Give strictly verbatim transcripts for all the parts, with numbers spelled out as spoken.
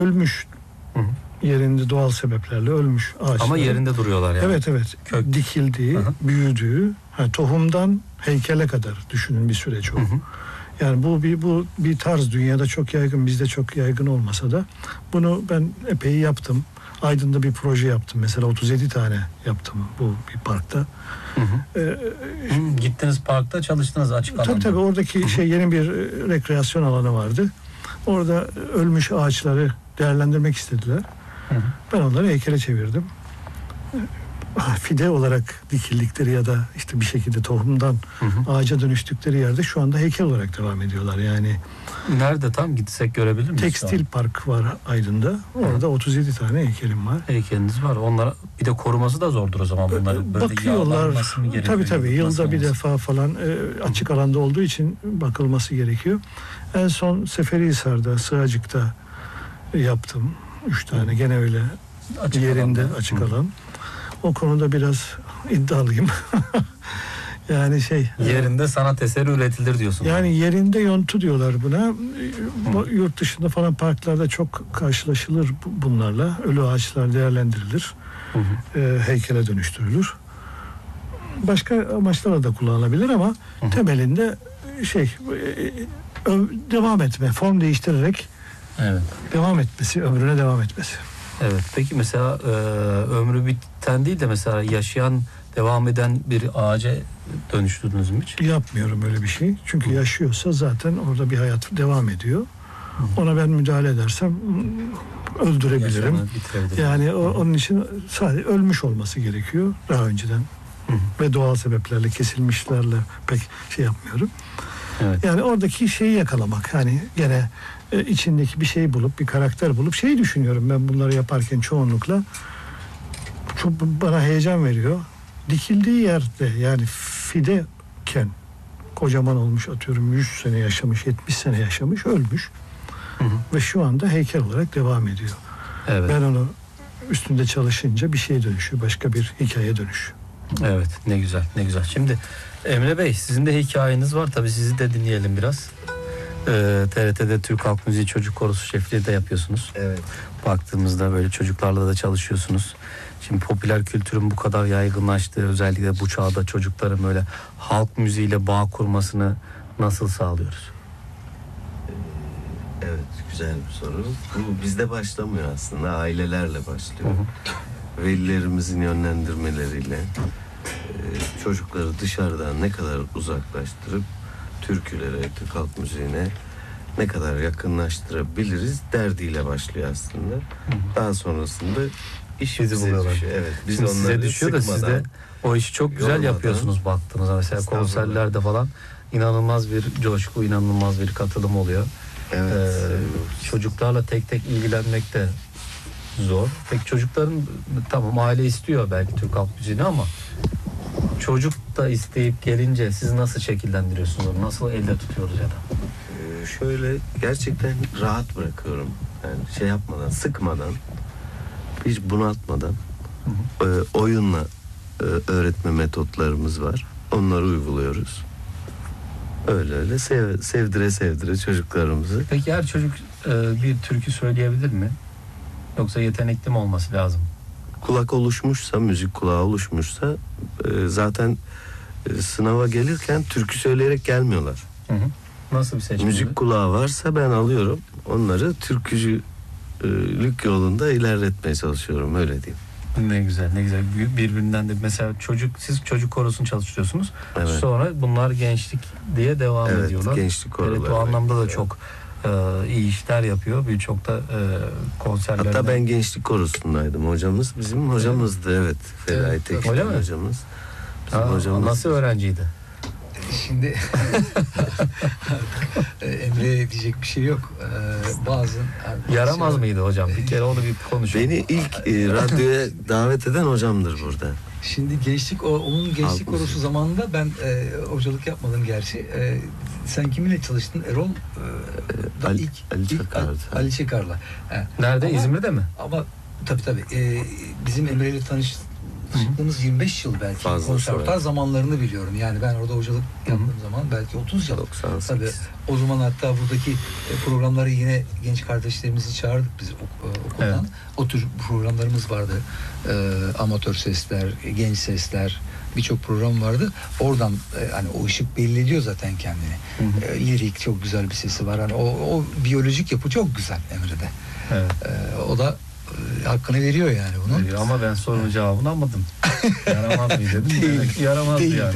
ölmüş. Hı hı. Yerinde doğal sebeplerle ölmüş ağaçlar. Ama yerinde duruyorlar yani. Evet evet. Kök. Dikildiği, Hı hı. büyüdüğü, yani tohumdan heykele kadar düşünün bir süreç o. Hı hı. Yani bu bir bu bir tarz, dünyada çok yaygın, bizde çok yaygın olmasa da bunu ben epey yaptım. Aydın'da bir proje yaptım. Mesela otuz yedi tane yaptım bu bir parkta. Hı hı. Ee, Hı, gittiniz parkta çalıştınız açık alanda. tabii tabii oradaki Hı hı. şey yeni bir e, rekreasyon alanı vardı. Orada ölmüş ağaçları değerlendirmek istediler. Hı hı. Ben onları heykele çevirdim. Fide olarak dikildikleri ya da işte bir şekilde tohumdan Hı hı. ağaca dönüştükleri yerde şu anda heykel olarak devam ediyorlar. Yani Nerede tam gitsek görebilir miyiz? tekstil park var Aydın'da. Orada otuz yedi tane heykelim var. Heykeliniz var. Onlara bir de koruması da zordur o zaman bunları. Böyle Bakıyorlar. yağlanması mı gerekiyor? Tabii tabii. Yıkılması Yılda bir mı? defa falan e, açık alanda olduğu için bakılması gerekiyor. En son Seferihisar'da, Sığacık'ta yaptım. Üç tane gene öyle Açık yerinde alanda. açık Hı. alan. O konuda biraz iddialıyım. Yani şey. Yerinde sanat eseri üretilir diyorsun. Yani yerinde yontu diyorlar buna. Bu, yurt dışında falan parklarda çok karşılaşılır bu- bunlarla. Ölü ağaçlar değerlendirilir. Hı hı. E, heykele dönüştürülür. Başka amaçlarla da kullanılabilir ama Hı hı. temelinde şey e, ö- devam etme, form değiştirerek Evet. devam etmesi, ömrüne devam etmesi. Evet. Peki mesela e, ömrü biten değil de mesela yaşayan, devam eden bir ağaca dönüştürdünüz mü hiç? Yapmıyorum öyle bir şey. Çünkü yaşıyorsa zaten orada bir hayat devam ediyor. Ona ben müdahale edersem öldürebilirim. Yaşamını bitirebilirim. Yani o, onun için sadece ölmüş olması gerekiyor daha önceden. Hı hı. Ve doğal sebeplerle, kesilmişlerle pek şey yapmıyorum. Evet. Yani oradaki şeyi yakalamak. Hani gene e, içindeki bir şey bulup, bir karakter bulup şeyi düşünüyorum ben bunları yaparken çoğunlukla. Çok bana heyecan veriyor. Dikildiği yerde yani fideken kocaman olmuş, atıyorum yüz sene yaşamış, yetmiş sene yaşamış, ölmüş. Hı hı. Ve şu anda heykel olarak devam ediyor. Evet. Ben onu üstünde çalışınca bir şeye dönüşüyor, başka bir hikaye dönüşüyor. Evet, ne güzel, ne güzel. Şimdi Emre Bey, sizin de hikayeniz var. Tabii sizi de dinleyelim biraz. Ee, T R T'de Türk Halk Müziği Çocuk Korosu şefliği de yapıyorsunuz. Evet. Baktığımızda böyle çocuklarla da çalışıyorsunuz. Şimdi popüler kültürün bu kadar yaygınlaştığı, özellikle bu çağda çocukların böyle halk müziğiyle bağ kurmasını nasıl sağlıyoruz? Evet, güzel bir soru. Bu bizde başlamıyor aslında, ailelerle başlıyor. Hı hı. Velilerimizin yönlendirmeleriyle e, çocukları dışarıdan ne kadar uzaklaştırıp türkülere, Türk halk müziğine ne kadar yakınlaştırabiliriz derdiyle başlıyor aslında. Hı hı. Daha sonrasında iş Bizi bize buluyorlar. düşüyor. Evet, biz Şimdi onları size düşüyor da siz de sıkmadan, o işi çok güzel yormadan, yapıyorsunuz baktığınızda. Mesela Estağfurullah. konserlerde falan inanılmaz bir coşku, inanılmaz bir katılım oluyor. evet, Ee, seviyoruz. çocuklarla tek tek ilgilenmek de zor. Peki çocukların tamam aile istiyor belki Türk halk müziğini ama çocuk da isteyip gelince siz nasıl şekillendiriyorsunuz onu? Nasıl elde tutuyoruz ya da? Ee, şöyle gerçekten rahat bırakıyorum. Yani şey yapmadan, sıkmadan, hiç bunaltmadan Hı hı. e, oyunla e, öğretme metotlarımız var. Onları uyguluyoruz. Öyle öyle sev, sevdire sevdire çocuklarımızı. Peki her çocuk e, bir türkü söyleyebilir mi? Yoksa yetenekli mi olması lazım? Kulak oluşmuşsa, müzik kulağı oluşmuşsa e, zaten e, sınava gelirken türkü söyleyerek gelmiyorlar. Hı hı. Nasıl bir seçim? Müzik kulağı varsa ben alıyorum. Onları türkücülük yolunda ilerletmeye çalışıyorum, öyle diyeyim. Ne güzel, ne güzel. Birbirinden de mesela çocuk, siz çocuk korosunu çalıştırıyorsunuz. Evet. Sonra bunlar gençlik diye devam Evet, ediyorlar. gençlik koroları. Evet, o anlamda da Evet. çok e, iyi işler yapıyor. Birçok da e, konserlerde. Hatta ben gençlik korosundaydım. Hocamız bizim hocamızdı, evet. Feray Evet, Tekin öyle mi? hocamız. Bizim Ha, hocamız. nasıl öğrenciydi? Şimdi Emre'ye diyecek bir şey yok. Ee, bazı Yaramaz mıydı hocam? Bir kere onu bir konuşalım. Beni ilk e, radyoya davet eden hocamdır burada. Şimdi gençlik, o onun gençlik Halk korosu müziği. zamanında ben e, hocalık yapmadım gerçi. E, sen kiminle çalıştın? Erol e, da Ali- ilk, Ali ilk Çakar'dı. Ali, Ali Çakar'la. He. Nerede? Ama- İzmir'de mi? Ama tabii tabii e, bizim Emre ile tanış çalıştığımız yirmi beş yıl belki Fazlası konservatuar var. zamanlarını biliyorum. Yani ben orada hocalık yaptığım zaman belki otuz yıl. doksan sekiz. Tabii o zaman hatta buradaki e, programları yine genç kardeşlerimizi çağırdık biz ok- e, okuldan. Evet. O tür programlarımız vardı. E, amatör sesler, genç sesler, birçok program vardı. Oradan e, hani o ışık belli ediyor zaten kendini. Hı hı. E, lirik çok güzel bir sesi var. Hani o, o biyolojik yapı çok güzel Emre'de. Evet. E, o da e, hakkını veriyor yani bunun. Veriyor ama ben sorunun cevabını almadım. Yaramaz mı dedim. Değil. Demek ki yaramaz Değil. yani.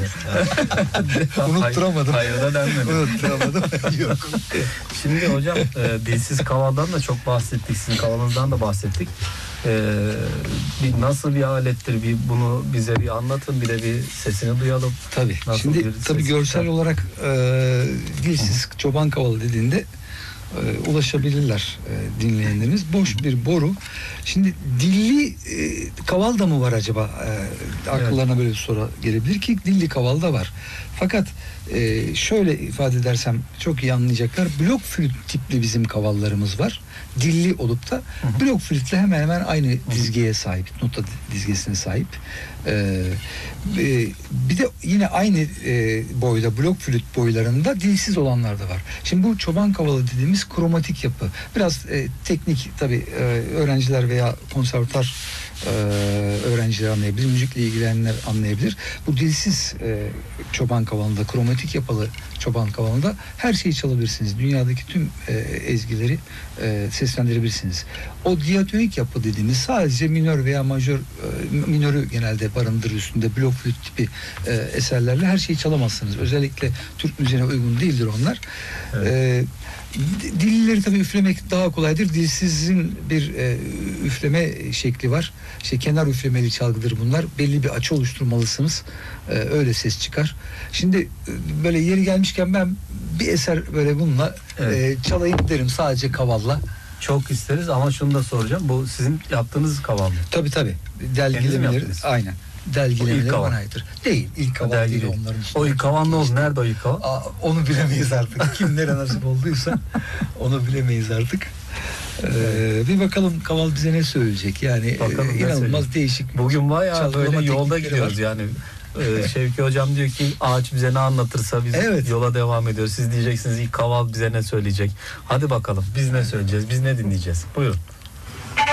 Unutturamadım. Hayır da denmedi. Unutturamadım. Yok. Şimdi hocam e, dilsiz kavaldan da çok bahsettik. Sizin kavalınızdan da bahsettik. E, bir, nasıl bir alettir? Bir, bunu bize bir anlatın. Bir de bir sesini duyalım. Tabii. Nasıl Şimdi bir tabii ses görsel çıkar? olarak e, dilsiz çoban kavalı dediğinde e, ulaşabilirler e, dinleyenlerimiz. Boş bir boru. Şimdi dilli e, kaval da mı var acaba? E, akıllarına böyle bir soru gelebilir ki dilli kaval da var. Fakat e, şöyle ifade edersem çok iyi anlayacaklar. Blok flüt tipli bizim kavallarımız var. Dilli olup da blok flütle hemen hemen aynı dizgeye sahip. Nota dizgesine sahip. E, e, bir de yine aynı e, boyda blok flüt boylarında dilsiz olanlar da var. Şimdi bu çoban kavalı dediğimiz kromatik yapı. Biraz e, teknik tabii e, öğrenciler veya konservatuar e, öğrenciler anlayabilir, müzikle ilgilenenler anlayabilir. Bu dilsiz e, çoban kavalında, kromatik yapılı çoban kavalında her şeyi çalabilirsiniz. Dünyadaki tüm e, ezgileri e, seslendirebilirsiniz. O diatonik yapı dediğimiz sadece minör veya majör, e, minörü genelde barındırır üstünde, blok flüt tipi e, eserlerle her şeyi çalamazsınız. Özellikle Türk müziğine uygun değildir onlar. Evet. E, Dillileri tabii üflemek daha kolaydır. Dilsizin bir e, üfleme şekli var. İşte kenar üflemeli çalgıdır bunlar. Belli bir açı oluşturmalısınız. E, öyle ses çıkar. Şimdi e, böyle yeri gelmişken ben bir eser böyle bununla Evet. e, çalayım derim sadece kavalla. Çok isteriz ama şunu da soracağım. Bu sizin yaptığınız kaval mı? Tabii tabii. Kendiniz mi Delgilemeleri yaptınız? aynen. O ilk Delgilemeleri kaval. bana aittir. Değil. İlk kaval Delgi değil değil. onların. O ilk kaval ne oldu? Nerede o ilk kaval? Aa, onu bilemeyiz artık. Kimlere nasip olduysa onu bilemeyiz artık. Ee, bir bakalım kaval bize ne söyleyecek. Yani Bakalım e, ne inanılmaz söyleyecek. değişik. Bugün bayağı çalgılama böyle yolda teknikleri gidiyoruz var. yani. Ee, Şevki hocam diyor ki ağaç bize ne anlatırsa biz Evet. yola devam ediyoruz. Siz diyeceksiniz ilk kaval bize ne söyleyecek. Hadi bakalım biz ne söyleyeceğiz, biz ne dinleyeceğiz. Buyurun.